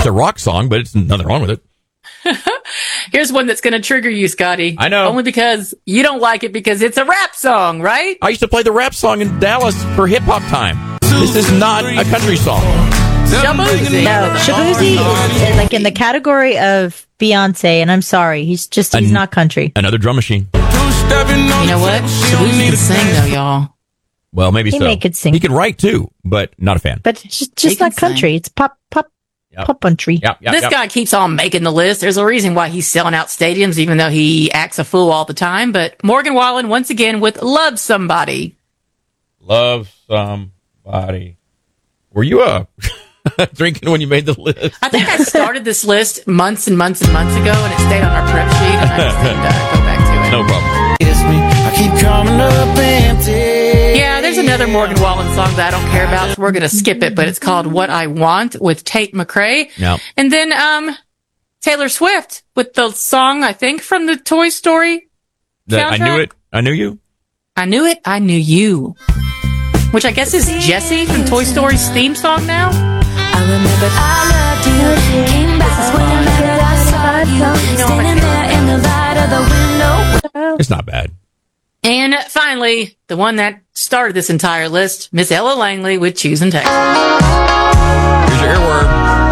It's a rock song, but it's nothing wrong with it. Here's one that's going to trigger you, Scotty. I know. Only because you don't like it because it's a rap song, right? I used to play the rap song in Dallas for hip hop time. This is not a country song. Shaboozey. No, Shaboozey is like in the category of Beyonce, and I'm sorry, he's not country. Another drum machine. You know what? Shaboozey can sing, though, y'all. Well, maybe so. He could sing. He can write, too, but not a fan. But it's just not country. Sing. It's pop country. This guy keeps on making the list. There's a reason why he's selling out stadiums, even though he acts a fool all the time. But Morgan Wallen, once again, with Love Somebody. Love Somebody. Were you drinking when you made the list? I think I started this list months and months and months ago, and it stayed on our prep sheet, and I just need to go back to it. No problem. I keep coming up empty. Yeah, there's another Morgan Wallen song that I don't care about, so we're going to skip it, but it's called What I Want with Tate McRae. No. And then Taylor Swift with the song, I think, from the Toy Story soundtrack. I Knew It, I Knew You? I Knew It, I Knew You. Which I guess is Jessie from Toy Story's theme song now. I remember I loved you. Came back when I saw you. Standing there in the light of the window. It's not bad. And finally, the one that started this entire list, Miss Ella Langley with Choosing Texas. Here's your earworm.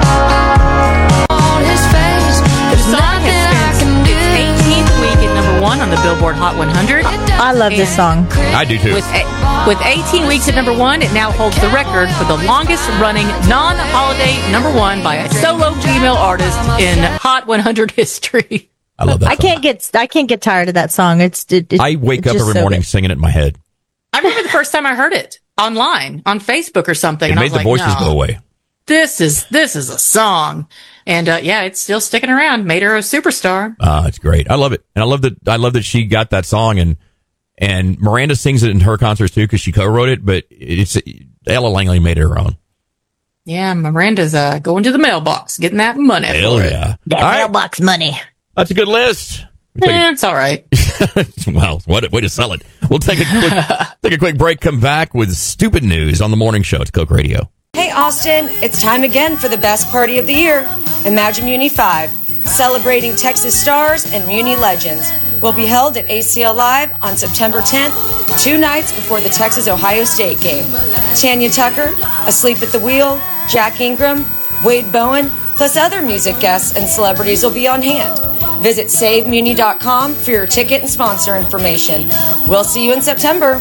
On his face, there's The song nothing I has can spent do. its 18th week at number 1 on the Billboard Hot 100. I love this song. I do, too. With 18 weeks at number 1, it now holds the record for the longest running non-holiday number 1 by a solo female artist in Hot 100 history. I love that I can't get tired of that song. I wake up every morning singing it in my head. I remember the first time I heard it online on Facebook or something. It and I made was the like, voices no, go away. This is a song. And yeah, it's still sticking around. Made her a superstar. It's great. I love it. And I love that she got that song and Miranda sings it in her concerts too because she co-wrote it, but Ella Langley made it her own. Yeah, Miranda's going to the mailbox, getting that money. Hell for it. yeah. That All right. mailbox money. That's a good list. It's all right. Well, what a way to sell it. We'll take a quick break, come back with stupid news on the morning show. It's Coke Radio. Hey Austin, it's time again for the best party of the year, Imagine Muni 5, celebrating Texas stars and Muni legends. Will be held at ACL Live on September 10th, 2 nights before the Texas-Ohio State game. Tanya Tucker, Asleep at the Wheel, Jack Ingram, Wade Bowen, plus other music guests and celebrities will be on hand. Visit SaveMuni.com for your ticket and sponsor information. We'll see you in September.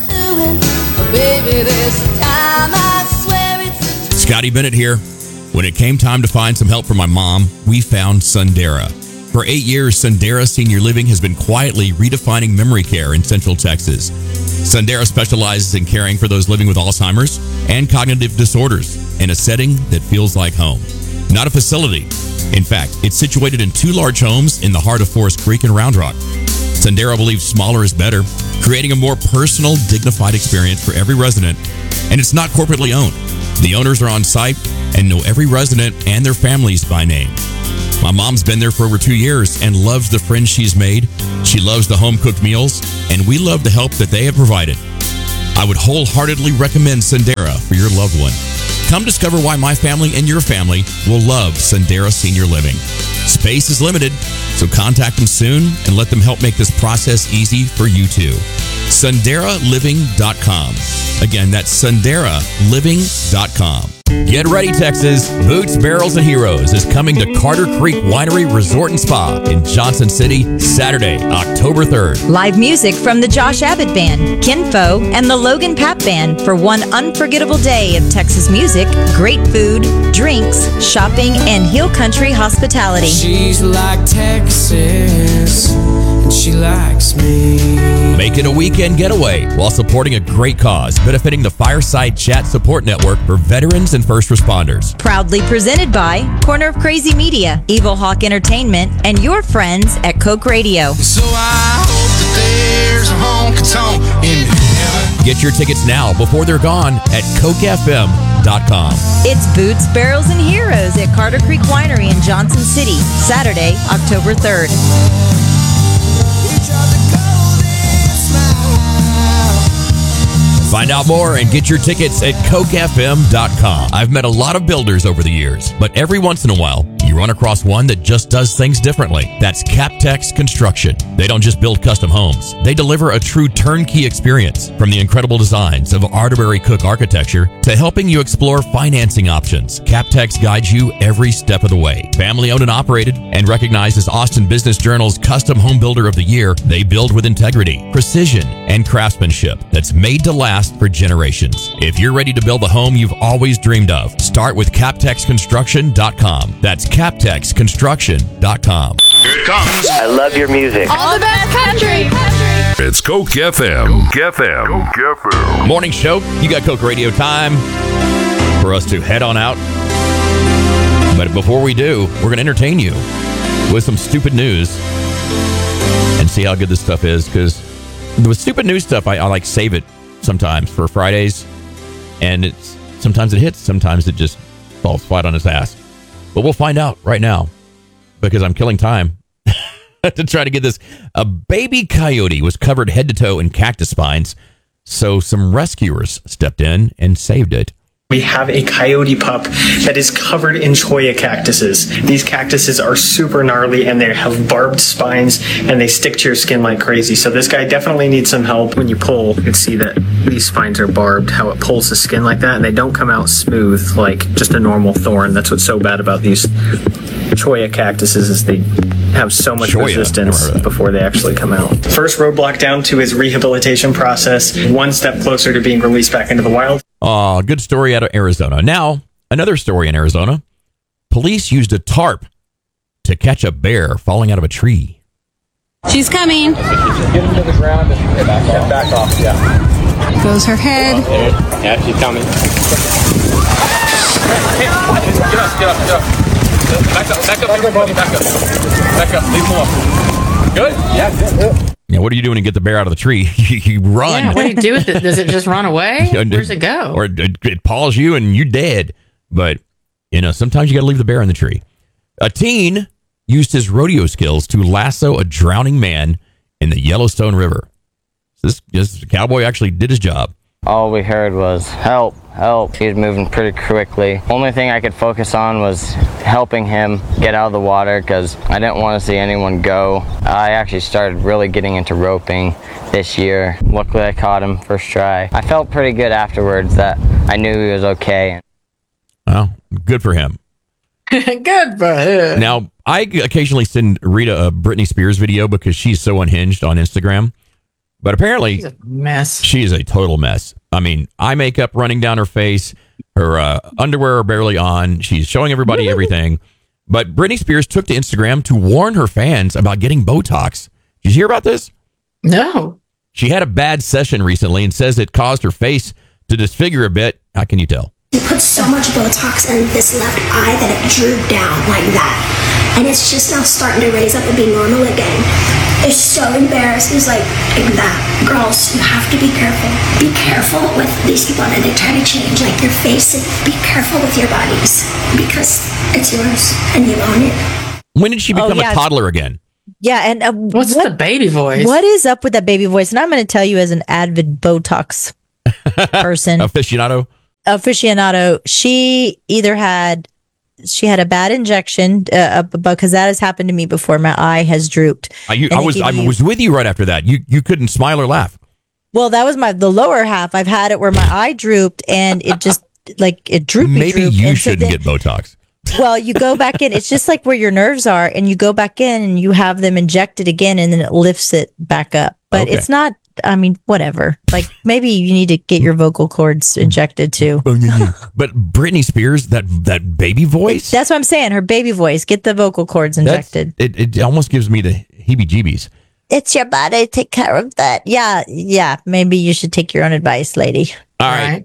Baby, this time I swear it's Scotty Bennett here. When it came time to find some help for my mom, we found Sundera. For 8 years, Sundera Senior Living has been quietly redefining memory care in Central Texas. Sundera specializes in caring for those living with Alzheimer's and cognitive disorders in a setting that feels like home. Not a facility. In fact, it's situated in 2 large homes in the heart of Forest Creek and Round Rock. Sundera believes smaller is better, creating a more personal, dignified experience for every resident, and it's not corporately owned. The owners are on site and know every resident and their families by name. My mom's been there for over 2 years and loves the friends she's made. She loves the home-cooked meals, and we love the help that they have provided. I would wholeheartedly recommend Sundera for your loved one. Come discover why my family and your family will love Sundera Senior Living. Space is limited, so contact them soon and let them help make this process easy for you too. SunderaLiving.com. Again, that's SunderaLiving.com. Get ready, Texas. Boots, Barrels, and Heroes is coming to Carter Creek Winery Resort and Spa in Johnson City, Saturday, October 3rd. Live music from the Josh Abbott Band, Kinfo, and the Logan Pap Band for one unforgettable day of Texas music, great food, drinks, shopping, and hill country hospitality. She's like Texas, and she likes me. Make it a weekend getaway while supporting a great cause benefiting the Fireside Chat Support Network for veterans and first responders. Proudly presented by Corner of Crazy Media, Evil Hawk Entertainment, and your friends at Coke Radio. So I hope that there's a honky-tonk in heaven. Get your tickets now before they're gone at CokeFM.com. It's Boots, Barrels, and Heroes at Carter Creek Winery in Johnson City, Saturday, October 3rd. Find out more and get your tickets at CokeFM.com. I've met a lot of builders over the years, but every once in a while, you run across one that just does things differently. That's Captex Construction. They don't just build custom homes. They deliver a true turnkey experience, from the incredible designs of Arterbury Cook architecture to helping you explore financing options. Captex guides you every step of the way. Family owned and operated and recognized as Austin Business Journal's Custom Home Builder of the Year, they build with integrity, precision, and craftsmanship that's made to last for generations. If you're ready to build the home you've always dreamed of, start with CaptexConstruction.com. That's CaptexConstruction.com. Here it comes. I love your music. All the best country. It's Coke FM. Coke FM. Morning show. You got Coke Radio time for us to head on out. But before we do, we're going to entertain you with some stupid news and see how good this stuff is. Because with stupid news stuff, I like save it sometimes for Fridays. And sometimes it hits, sometimes it just falls flat on its ass. But we'll find out right now, because I'm killing time to try to get this. A baby coyote was covered head to toe in cactus spines, so some rescuers stepped in and saved it. We have a coyote pup that is covered in cholla cactuses. These cactuses are super gnarly and they have barbed spines and they stick to your skin like crazy. So this guy definitely needs some help. When you pull, you can see that these spines are barbed, how it pulls the skin like that, and they don't come out smooth like just a normal thorn. That's what's so bad about these cholla cactuses, is they have so much resistance before they actually come out. First roadblock down to his rehabilitation process, one step closer to being released back into the wild. Good story out of Arizona. Now, another story in Arizona. Police used a tarp to catch a bear falling out of a tree. She's coming. Get him to the ground and back off, yeah. Goes her head. Yeah, she's coming. Get up. Back up. Leave him alone. Good? Yeah, good. Now, what are you doing to get the bear out of the tree? You run. Yeah, what do you do with it? Does it just run away? Where's it go? Or it paws you and you're dead. But, sometimes you got to leave the bear in the tree. A teen used his rodeo skills to lasso a drowning man in the Yellowstone River. This cowboy actually did his job. All we heard was, help, help. He was moving pretty quickly. Only thing I could focus on was helping him get out of the water, because I didn't want to see anyone go. I actually started really getting into roping this year. Luckily, I caught him first try. I felt pretty good afterwards that I knew he was okay. Well, good for him. Good for him. Now, I occasionally send Rita a Britney Spears video because she's so unhinged on Instagram. But apparently, she's a mess. She is a total mess. I mean, eye makeup running down her face, her underwear are barely on. She's showing everybody everything. But Britney Spears took to Instagram to warn her fans about getting Botox. Did you hear about this? No. She had a bad session recently and says it caused her face to disfigure a bit. How can you tell? You put so much Botox in this left eye that it drew down like that. And it's just now starting to raise up and be normal again. It's so embarrassing. It's like that. Girls, you have to be careful. Be careful with these people that they try to change like your face. And be careful with your bodies, because it's yours and you own it. When did she become a toddler again? Yeah, and what's the baby voice? What is up with that baby voice? And I'm going to tell you, as an avid Botox person, aficionado, she had a bad injection because that has happened to me before. My eye has drooped. I was with you right after that. You couldn't smile or laugh. Well, that was the lower half. I've had it where my eye drooped and it just it drooped. Maybe you shouldn't get Botox. Well, you go back in. It's just like where your nerves are, and you go back in and you have them injected again, and then it lifts it back up. But it's not. I mean, whatever. Like, maybe you need to get your vocal cords injected too. But Britney Spears, that baby voice. That's what I'm saying. Her baby voice. Get the vocal cords injected. It almost gives me the heebie-jeebies. It's your body. Take care of that. Yeah. Maybe you should take your own advice, lady. All right.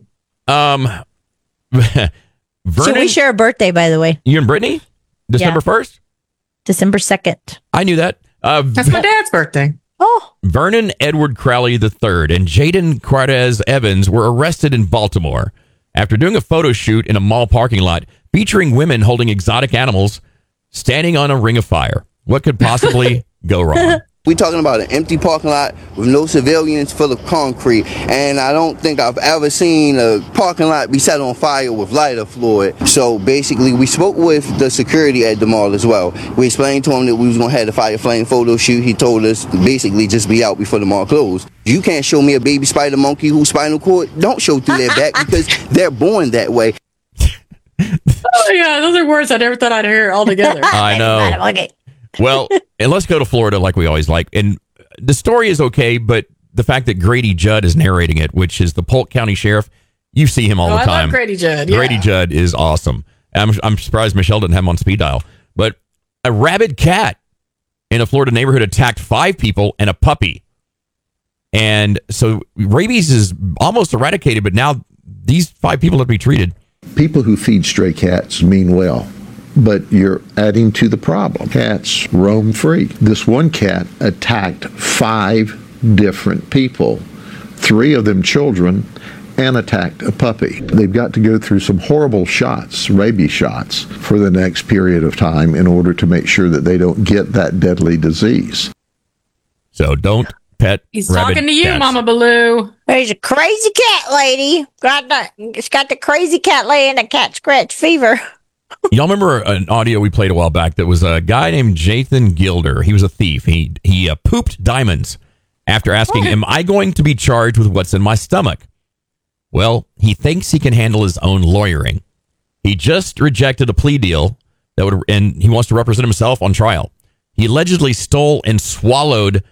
Vernon, so we share a birthday, by the way. You and Brittany? December 1st? December 2nd. I knew that. That's my dad's birthday. Oh. Vernon Edward Crowley III and Jaden Cortez Evans were arrested in Baltimore after doing a photo shoot in a mall parking lot featuring women holding exotic animals standing on a ring of fire. What could possibly go wrong? We talking about an empty parking lot with no civilians, full of concrete, and I don't think I've ever seen a parking lot be set on fire with lighter fluid. So basically, we spoke with the security at the mall as well. We explained to him that we was gonna have the fire flame photo shoot. He told us to basically just be out before the mall closed. You can't show me a baby spider monkey whose spinal cord don't show through their back because they're born that way. Oh yeah, those are words I never thought I'd hear altogether. I know. Well, and let's go to Florida like we always like. And the story is okay, but the fact that Grady Judd is narrating it, which is the Polk County Sheriff, you see him all the time. I love Grady Judd. Yeah. Grady Judd is awesome. I'm surprised Michelle didn't have him on speed dial. But a rabid cat in a Florida neighborhood attacked 5 people and a puppy. And so rabies is almost eradicated, but now these 5 people have to be treated. People who feed stray cats mean well, but you're adding to the problem. Cats roam free. This one cat attacked 5 different people, 3 of them children, and attacked a puppy. They've got to go through some horrible shots, rabies shots, for the next period of time in order to make sure that they don't get that deadly disease. So don't pet He's rabid talking to you, cats. Mama Baloo. There's a crazy cat lady. It's got the crazy cat lady and a cat scratch fever. Y'all remember an audio we played a while back that was a guy named Jathan Gilder. He was a thief. He pooped diamonds after asking, am I going to be charged with what's in my stomach? Well, he thinks he can handle his own lawyering. He just rejected a plea deal and he wants to represent himself on trial. He allegedly stole and swallowed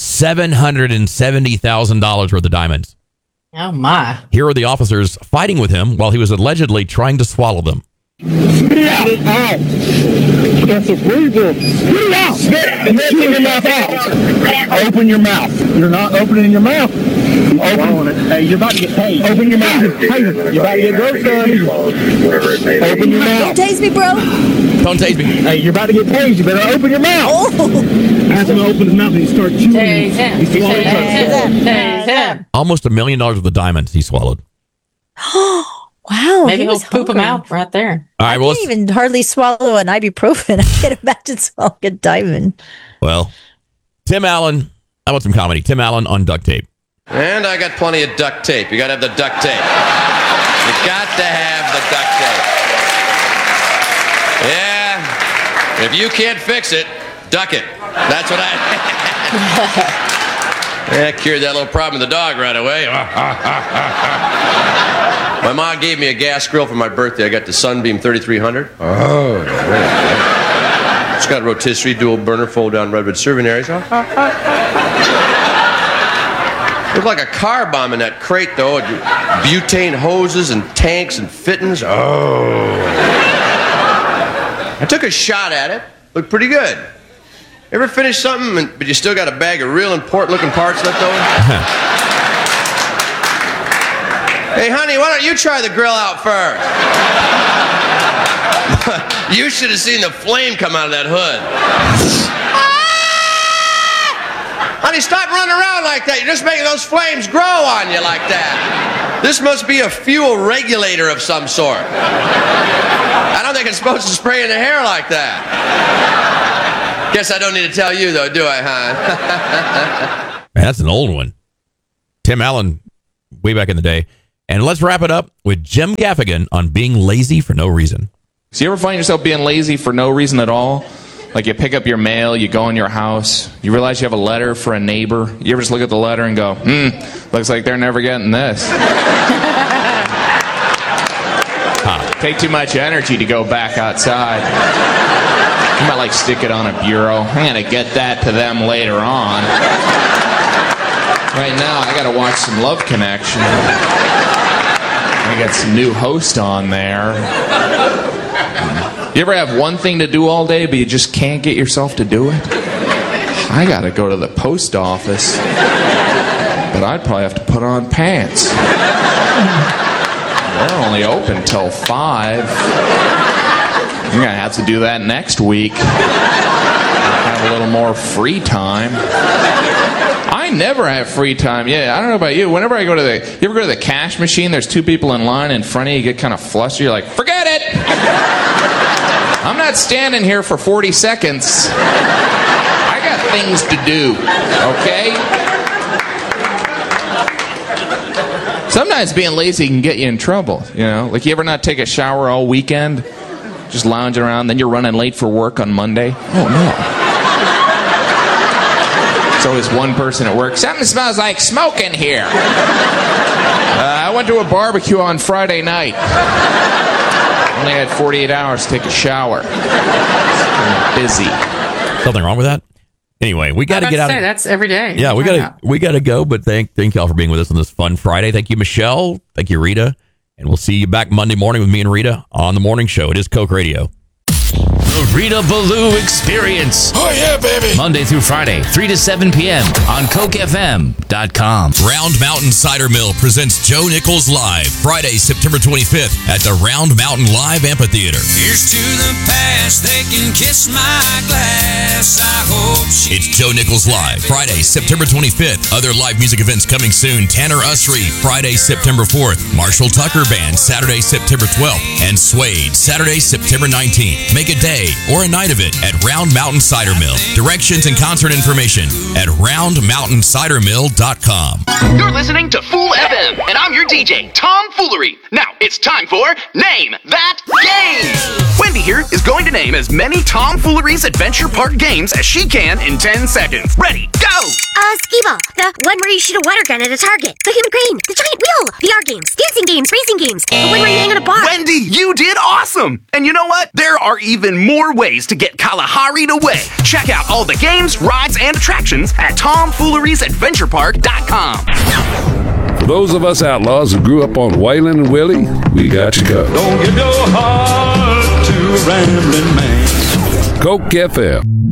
$770,000 worth of diamonds. Oh my. Here are the officers fighting with him while he was allegedly trying to swallow them. Spit it out. That's a breather. Spit it out. Spit your mouth out. Open your mouth. You're not opening your mouth. Open it. Hey, you're about to get paid. Open your mouth. Hey, you're about to get gross done. Open your mouth. Don't taste me, bro. Don't taste me. Hey, you're about to get paid. You better open your mouth. Oh. Ask him to open his mouth and he start chewing. Tase him. Tase him. Almost $1 million worth of diamonds he swallowed. Wow. Maybe he'll poop them out right there. All right, well, I can't even hardly swallow an ibuprofen. I can't imagine swallowing a diamond. well, Tim Allen. How about some comedy? Tim Allen on duct tape. And I got plenty of duct tape. You got to have the duct tape. You got to have the duct tape. Yeah. If you can't fix it, duck it. That's what I... Yeah, cured that little problem with the dog right away. My mom gave me a gas grill for my birthday. I got the Sunbeam 3300. Oh, it's got a rotisserie dual burner fold down redwood serving areas. Looked like a car bomb in that crate, though. Butane hoses and tanks and fittings. Oh. I took a shot at it. Looked pretty good. Ever finish something, but you still got a bag of real important-looking parts left over? Hey, honey, why don't you try the grill out first? You should have seen the flame come out of that hood. Honey, stop running around like that. You're just making those flames grow on you like that. This must be a fuel regulator of some sort. I don't think it's supposed to spray in the hair like that. Guess I don't need to tell you, though, do I, hon? Man, that's an old one. Tim Allen, way back in the day. And let's wrap it up with Jim Gaffigan on being lazy for no reason. So you ever find yourself being lazy for no reason at all? Like you pick up your mail, you go in your house, you realize you have a letter for a neighbor. You ever just look at the letter and go, looks like they're never getting this. Take too much energy to go back outside. You might like stick it on a bureau. I'm going to get that to them later on. Right now, I got to watch some Love Connection. I got some new host on there. You ever have one thing to do all day, but you just can't get yourself to do it? I got to go to the post office, but I'd probably have to put on pants. They're only open till 5. You're going to have to do that next week. Have a little more free time. I never have free time. Yeah, I don't know about you. Whenever I go to you ever go to the cash machine, there's 2 people in line in front of you, you get kind of flustered. You're like, forget it! I'm not standing here for 40 seconds. I I got things to do, okay? Sometimes being lazy can get you in trouble, you know? Like, you ever not take a shower all weekend? Just lounging around, then you're running late for work on Monday? Oh, no. It's always one person at work. Something smells like smoke in here. I went to a barbecue on Friday night. Only had 48 hours to take a shower. I'm busy. Something wrong with that? Anyway, we got to get out. That's every day. Yeah, we got to go. But thank y'all for being with us on this fun Friday. Thank you, Michelle. Thank you, Rita. And we'll see you back Monday morning with me and Rita on the morning show. It is Coke Radio. The Rita Ballou Experience. Oh, yeah, baby. Monday through Friday, 3 to 7 p.m. on CokeFM.com. Round Mountain Cider Mill presents Joe Nichols Live, Friday, September 25th at the Round Mountain Live Amphitheater. Here's to the past, they can kiss my glass. I hope It's Joe Nichols Live, Friday, September 25th. Other live music events coming soon. Tanner Usry, Friday, September 4th. Marshall Tucker Band, Saturday, September 12th. And Suede, Saturday, September 19th. Make a day or a night of it at Round Mountain Cider Mill. Directions and concert information at roundmountaicidermill.com. You're listening to Fool FM, and I'm your DJ, Tom Foolery. Now, it's time for Name That Game! Wendy here is going to name as many Tom Foolery's Adventure Park games as she can in 10 seconds. Ready, go! Skee-Ball, the one where you shoot a water gun at a target, the human crane, the giant wheel, VR games, dancing games, racing games, the one where you hang on a bar. Wendy, you did awesome! And you know what? There are even more ways to get Kalahari'd away. Check out all the games, rides, and attractions at TomFoolery'sAdventurePark.com. For those of us outlaws who grew up on Waylon and Willie, we got you covered. Don't give your heart to a rambling man. Coke FM.